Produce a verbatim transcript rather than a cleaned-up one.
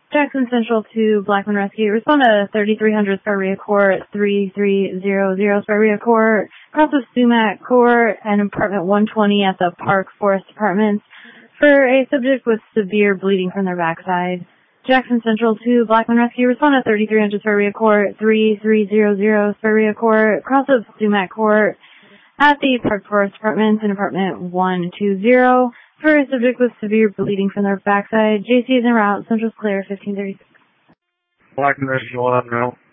Jackson Central to Blackman Rescue. Respond to thirty-three hundred Sparria Court, three three zero zero Sparria Court, across of Sumac Court and apartment one twenty at the Park Forest Apartments for a subject with severe bleeding from their backside. Jackson Central to Blackman Rescue. Respond to thirty-three hundred Sparria Court, three three zero zero Sparria Court, across of Sumac Court at the Park Forest Apartments in apartment one two zero for a subject with severe bleeding from their backside. J C is en route. Central's clear, fifteen thirty-six. Blackman Rescue, one on route.